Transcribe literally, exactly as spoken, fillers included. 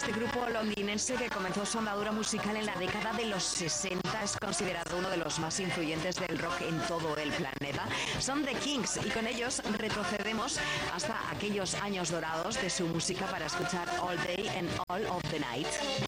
Este grupo londinense que comenzó su andadura musical en la década de los sesenta es considerado uno de los más influyentes del rock en todo el planeta. Son The Kinks y con ellos retrocedemos hasta aquellos años dorados de su música para escuchar All Day and All of the Night.